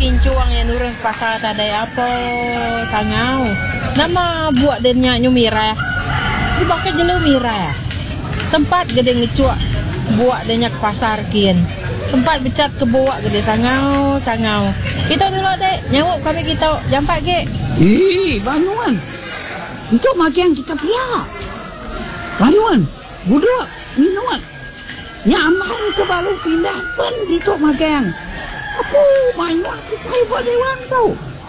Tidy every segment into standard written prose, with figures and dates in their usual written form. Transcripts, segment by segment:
pincuang yang nurun pasal tadai apa sangau. Nama buat dia nyumira. Dipakai jelu mira. Sempat gede ngecuak buat dia ke pasar kian. Sempat becat ke buat gede sangau. Kita dulu dek nyawuk kami kita jampak ke. Banuan. Itu makian kita pria. Banuan. Budak minuan. Nyaman ke baru pindah pun gitu makian. Apa main waktu kayu buat dewan tau.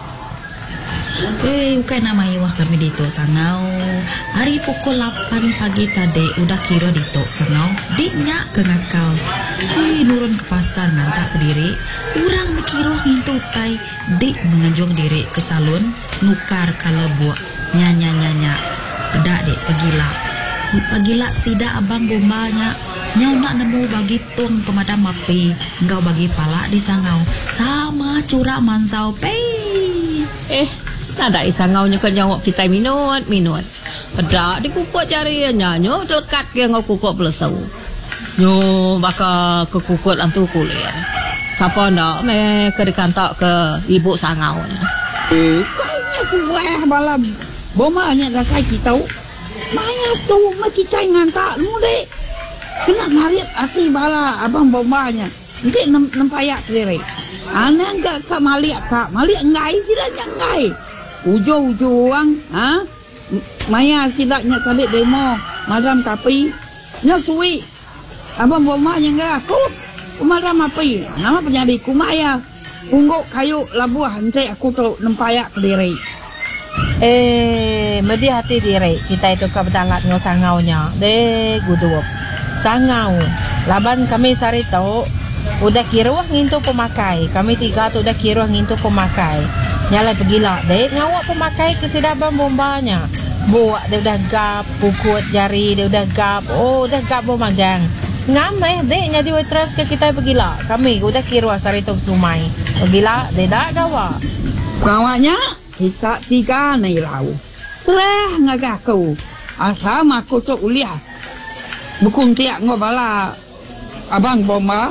Bukan nama iwah kami dito sangau. Hari pukul 8 pagi tadi udah kira dito sangau. Diknya ke ngakau. Nurun ke pasar ngantak ke diri. Orang mikir ngintu tai. Dik menganjung diri ke salon. Nukar kalau buat nyanya. Pedak dek pagila sida abang bombanya. Nyau nak nemu bagi tong pemadam api. Engkau bagi pala di sangau. Sama curah mansau pei. Nada isangau nya kan jawab kita minut. Pedak di kukuk jari nyanyo dekat ke ngau kukuk pelesau. Nyo baka ke kukuk antu kuliah. Siapa ndak me ke dikantak ke ibu sangau nya. Kayaknya suah balam. Bomanya dah kai kita. Maya tu mak kita ngantak mu dek. Kena narik hati bala abang bomanya. Nanti nempayak diri. Ana enggak kak maliak ngai silanya ngai. Ujung-ujung Maya silaknya kali demo madam tapi nya suwi. Abang bomanya enggak aku madam api. Nama penyadi ku Maya. Ungguk kayu labuah nanti aku tu nempayak diri. Medi hati diri kita itu ke bedangat ngo sangaunya. Gudup. Sangau. Laban kami sari tahu udah kiruah ngintu pemakai. Kami tiga tu udah kiruah ngintu pemakai. Nyala pergilah. Dek ngawak pemakai ke sidaban bombanya. Buat dia udah gap, pukut jari dia udah gap. Udah gap bomagang. Ngameh dek nyadi waitress ke kita pergilah. Kami udah kiruah sari tu sumai. Pergilah, dek dak gawa. Kawaknya kita tiga ni lau. Serah ngagaku. Asal aku tu uliah. Bukuntiak ngobala abang bomba.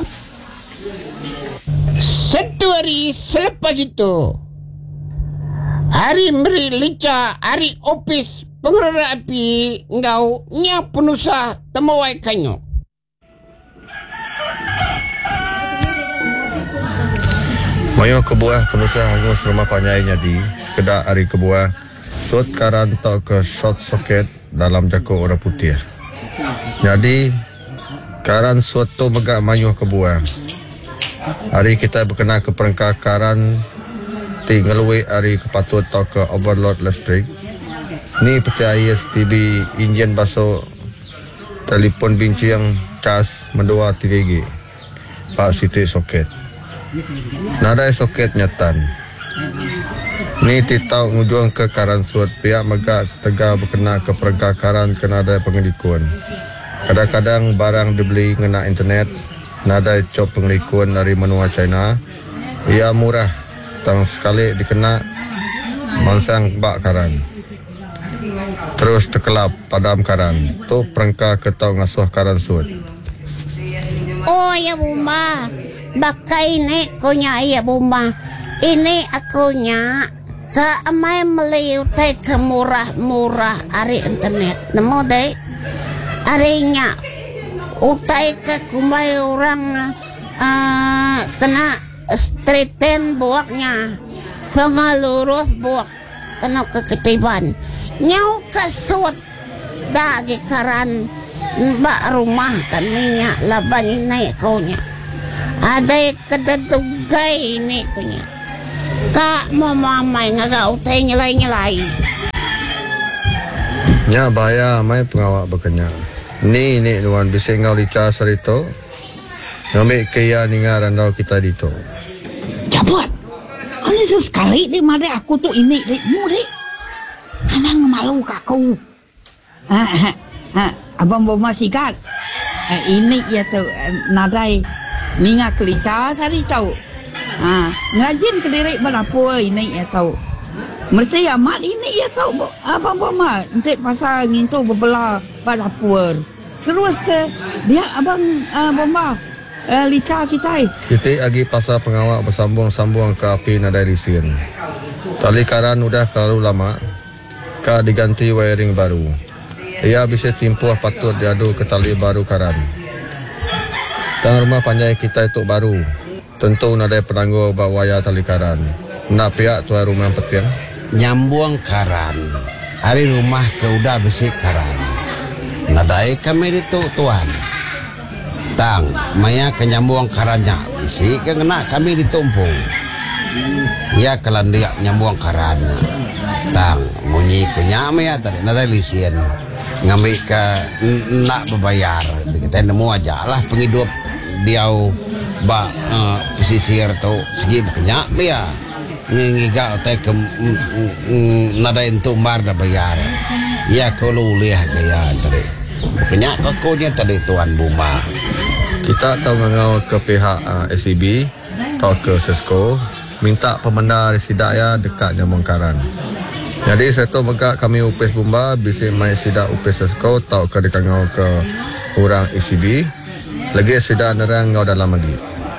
Satu hari selepas itu, hari meri lica, hari opis pengelola api ngau nya penusah temawai kanyo. Mayo kebuah penusah hangus rumah panyainya di sekedar hari kebuah sut karan tok ke short socket dalam jakok orang putih. Jadi karan suatu megak mayuh kebuah. Hari kita berkenal ke perengkakaran ti ngelui hari kepatut atau ke overload listrik. Ni percaya STB Indian baso telefon binci yang cas mendua 3G. Pak Siti soket. Nada soket nyatan. Ni titau ngujung ke karan suat pihak megak tegak berkenal ke perengkakaran kena ada pengelikuan. Kadang-kadang barang dibeli ngena internet, nada cop pengelikuan dari menua China. Ia murah, tang sekali dikena mansang bak karan. Terus terkelap padam karan. Tu perengka ketau ngasuh karan suat. Oh ya bomba, bakai ini konya ya bomba. Ini akunya tak amai meliutai ke murah-murah hari internet. Nemu deh. Arinya utai ke kumai orang kena straighten buaknya pengalurus buak kena keketiban nyau kesut dagi karan mbak rumah kan minyak laban ini kaunya ada kededugai ini punya kak mamai ngaga utai nyelai Nya bahaya mai pengawak berkenyak. Ni nuan bisa ngau lica sarito. Ngambil kaya ningar randau kita dito. Cabut. Ani sekali ni mari aku tu ini mu dek. Kanang malu kaku. Abang bomba sikat. Ini ya tu nadai ninga kelica sarito. Ngajin kelirik berapa ini ya tahu. Mesti amat ini ya tahu abang bomba nanti pasal ngintu bebelah pada puer. Terus ke dia abang bomba lica kita. Siti lagi pasal pengawak bersambung-sambung ke api nadai lisen. Tali karan udah terlalu lama. Kak diganti wiring baru. Ia bisa timpuh patut diadu ke tali baru karan. Dan rumah panjai kita itu baru. Tentu nadai penangguh bawa wayar tali karan. Nak pihak tuan rumah petian. Nyambung karan. Hari rumah ke udah besi karan. Nadai kami itu tuan. Tang, maya kenyambung karannya. Bisi ke kena kami ditumpung. Ya kalau dia nyambung karannya. Tang, munyi kunya maya tadi nadai lisian. Ngambil ke nak berbayar. Kita nemu aja lah penghidup dia pesisir tu segi kenyak maya. Ngiga otak ke nadai untuk mar dah bayar. Ya kalau lihat gaya tadi. Kenyak kokonya tadi tuan Buma. Kita tahu ngau ke pihak SCB atau ke Sesko minta pemenda residak ya dekat Nyambung Karan. Jadi saya tahu megak kami upis Bumba bisa main sidak upis Sesko atau ke dekat ngau ke orang SCB. Lagi sidak nerang ngau dalam lagi.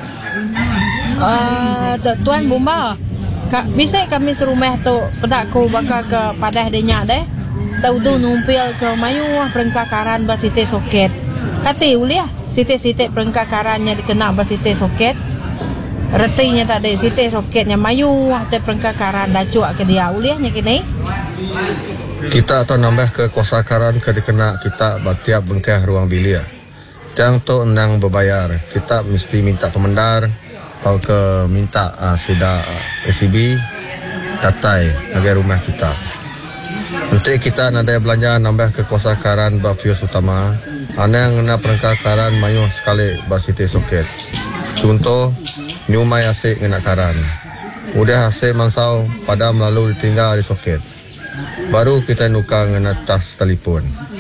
Tuan Bumba, bisa kami serumah tu pedak ko bakal ke padah denyak deh. Tahu tu numpil ke mayu perengkak karan basite soket. Kati uliah site-site perengkak karannya dikena basite soket. Retinya tak ada site soketnya mayu te perengkak karan dah cuak ke dia uliahnya kini. Kita atau nambah ke kuasa karan ke dikena kita batiap bengkeh ruang bilik. Yang tu nang berbayar. Kita mesti minta pemendar atau ke minta sida SCB katai agar rumah kita. Nanti kita nadai belanja nambah ke kuasa karan bafius utama. Ana yang ngena perengkak karan mayu sekali basite soket. Contoh, nyumai asik ngena karan. Udah asik mansau padam lalu ditinggal di soket. Baru kita nukar ngena tas telefon.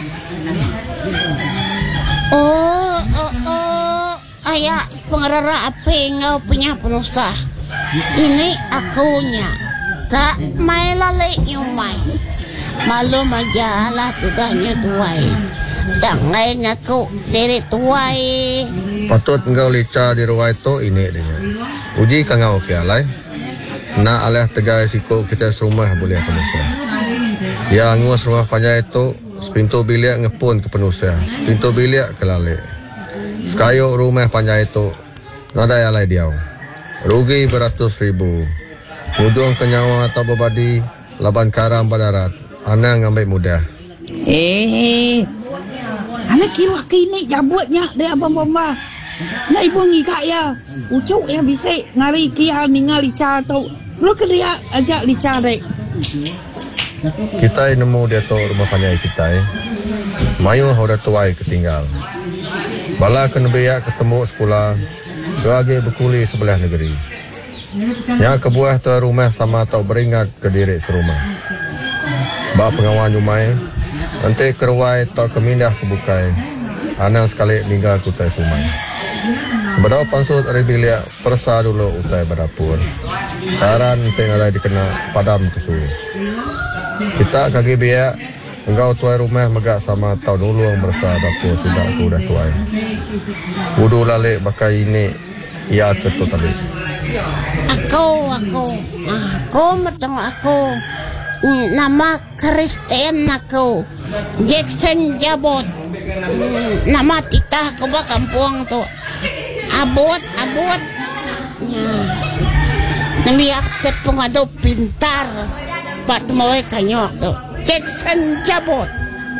Ayah pengerara api ngau punya penusah. Ini akunya. Kak mai lalik nyumai. Malu majalah tudahnya tuai. Tangai ngaku diri tuai. Patut engkau lica di ruai tu ini dia. Uji kangau ke alai. Nak alih tegai siku kita serumah boleh penusah. Ya ngurus rumah panjang itu sepintu bilik ngepun ke penusah. Sepintu bilik ke lalik. Sekayuk rumah panjang itu nadai alai dia. Rugi beratus-ribu. Mudung kenyawa atau berbadi laban karam badarat. Anak ngambil mudah. Anak kira kini jabutnya dia abang Bumba. Nak ibu ngikak ya. Ucuk yang bisa ngari kia ningal lica tau. Lu ke dia ajak lica dek. Kita nemu dia tu rumah panjang kita. Mayu udah tuai ketinggal. Bala kena beyak ketemu sekolah. Dua lagi berkuli sebelah negeri. Yang kebuah tu rumah sama tau beringat ke diri serumah. Bak pengawan Jumai, nanti keruai atau kemindah kebukai, anak sekali tinggal kutai Sumai. Sebab pansut hari bilik persa dulu utai berdapur. Karan nanti ada dikena padam kesus. Kita kaki biak, engkau tuai rumah megak sama tau dulu yang bersa dapur sudah aku dah tuai. Wudu lalik bakai ini, ia ketut tadi. Aku macam aku. Nama Kristen aku Jackson Jabot. Nama titah ko ba kampung tu Abot ya. Namiyak tet pungado pintar pat maway kanyok tu Jackson Jabot.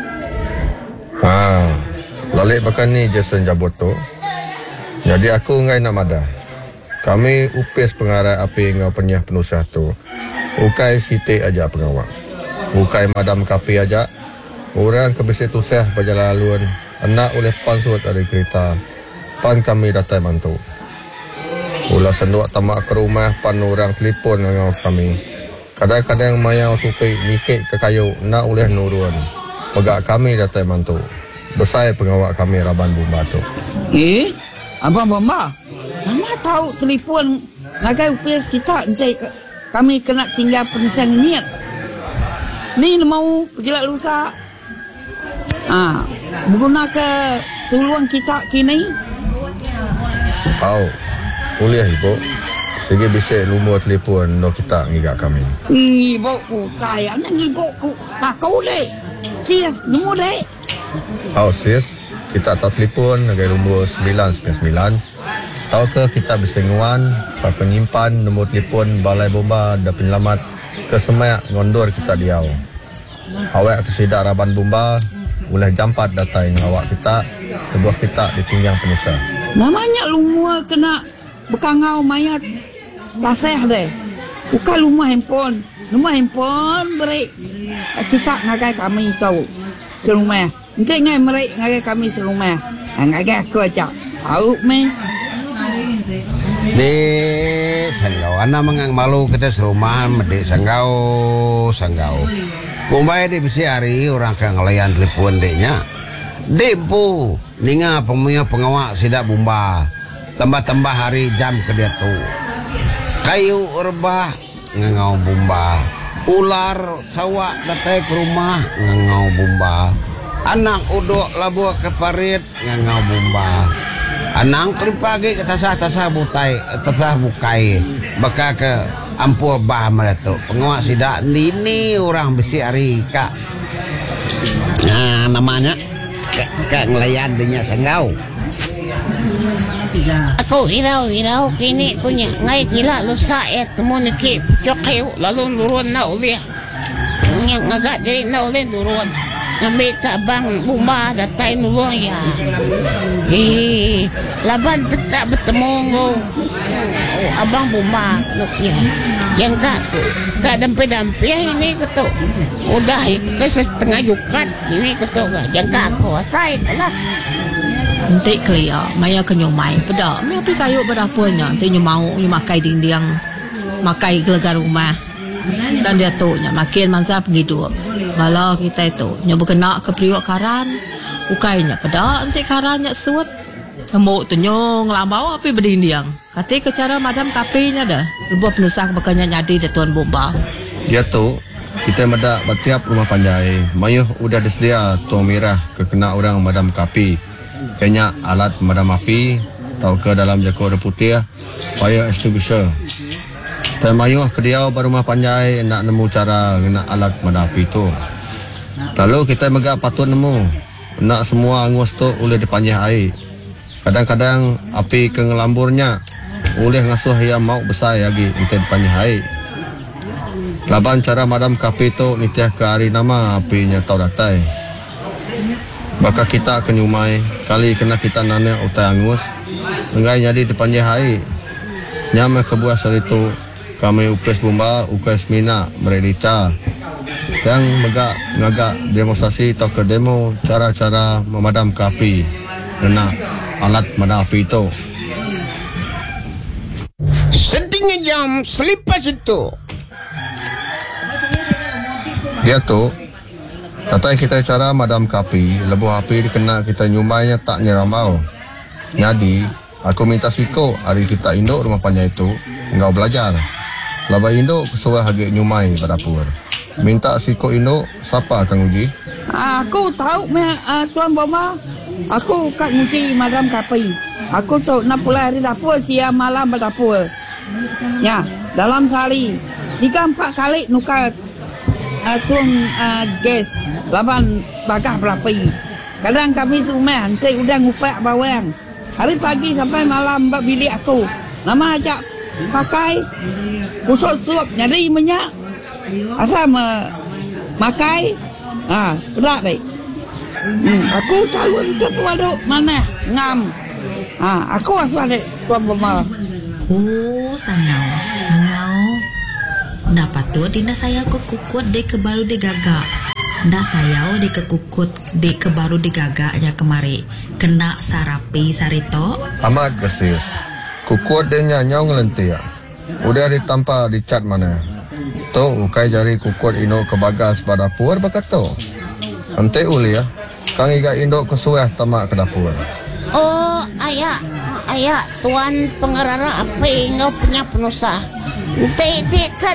Lalik bakan ni Jackson Jabot tu. Jadi aku ngai nak madah. Kami upis pengarah api ngau penyah penusah tu. Ukai siti aja pengawak. Ukai madam kapi aja. Orang kebisi tusah berjalan anak oleh pansut dari kereta. Pan kami datang mantu. Ulah senduk tamak ke rumah pan orang telefon dengan kami. Kadang-kadang mayau tupi mikik ke kayu nak oleh nurun. Pegak kami datang mantu. Besar pengawak kami Raban Bumba tu. Abang Bumba. Mama tahu telefon nagai upis kita entai kami kena tinggal penisang niat. Ni mau pergilah lusa. Berguna ke tuluan kita kini. Boleh ibu. Segi bisik lumur telefon no kita ngigak kami. Ibu ku kaya nang ibu ku kakau dek. Sis, nemu dek. Sis, kita tahu telefon negara lumur 999. Tahu ke kita bisa nguan pak penyimpan nombor telefon Balai Bomba dan Penyelamat ke Semak ngondur kita diau. Awak kesidak Raban Bomba boleh jampat data yang awak kita kebuah kita di pinggang penusah. Namanya lumur kena bekangau mayat taseh deh. Bukan lumur handphone. Lumur handphone beri kita ngagai kami tahu selumah. Nanti ngai merik ngagai kami selumah. Ngagai aku aja. Tahu meh. Di sanggau anak mengang malu kita serumah mede sanggau. Kumbai di bisi hari orang kan ngelayan telepon deknya. Depo ninga pemuya pengawak sidak Bomba. Tambah-tambah hari jam ke dia tu. Kayu urbah ngangau Bomba. Ular sawak datang ke rumah ngangau Bomba. Anak uduk labuh ke parit ngangau Bomba. Anak pagi ke tasah bukai baka ke ampuh bah meletup pengawak sidak ini orang besi hari kak. Nah namanya kak ngelayan dinya sanggau. Aku hirau kini punya ngai gila lusa temu niki cokeu lalu nurun na uliah. Yang agak jadi na ulih nurun. Ngambil Abang Bomba datai nulung ya. Laban tetap bertemu Abang Bomba ya. Yang kak dampai ini ketuk. Udah ke setengah jukat ini ketuk yang kak kuasai lah. Nanti clear, maya kenyumai pedak. Maya pergi kayu berapanya. Nanti nyumau nyumakai dinding, makai gelegar rumah. Dan dia tu makin masa pergi dua. Kalau kita itu nyoba kena ke periuk karan, ukainya pedak nanti karannya suat. Ngemuk tu nyong lambau api berdinding. Kata ke cara madam kapinya dah. Lebuh penusah bekanya nyadi de Tuan Bomba. Dia tu kita medak betiap rumah panjai. Mayuh udah disedia tuang merah ke kena orang madam kapi. Kenya alat pemadam api atau ke dalam jako ada putih fire extinguisher. Dan mayuh ke dia rumah panjai nak nemu cara guna alat pemadam api tu. Lalu kita megak patut nemu nak semua angus tu boleh dipanjah air. Kadang-kadang api ke ngelamburnya boleh ngasuh yang mau besar lagi untuk dipanjah air. Laban cara madam kapi tu nitiah ke hari nama apinya tau datai. Baka kita akan nyumai kali kena kita nanya utai angus enggak jadi dipanjah air. Nyamai kebuah sel itu kami ukes Bomba, ukes Mina, Meredita yang ngagak demonstrasi atau ke demo cara-cara memadam api kena alat memadam api itu. Setengah jam selepas itu Dia tu kata kita cara madam kapi, lebuh api dikena kita nyumainya tak nyeramau. Jadi, aku minta siko hari kita induk rumah panjang itu, engkau belajar. Laba induk kesuai hagi nyumai berdapur. Minta siko induk, siapa Kang Uji? Aku tahu Tuan Bomba. Aku kat nguci madam kapi. Aku tahu nak pulai hari dapur siang malam berdapur. Ya, dalam sehari 3-4 kali nukar tuang gas laban bakah berapi. Kadang kami semua nanti udah ngupak bawang. Hari pagi sampai malam bak bilik aku. Nama ajak pakai usut suap nyari minyak. Asal makai berat deh. Aku calon ke waduk mana ngam. Aku asal deh Tuan Bomba. Oh, sanau. Nda patut dina saya kukut de ke baru de gagak. Nda saya de ke kukut de ke baru de gagaknya kemari. Kena sarapi sarito. Amat gesis. Kukut dia nyau ngelentia. Udah ditampa di cat mana. Tu ukai jari kukut ino ke bagas pada dapur berkata. Ante uli ya. Kang iga indok kesuah tamak ke dapur. Oh, ayah, Tuan pengarara apa ngau punya penusah. Dek kan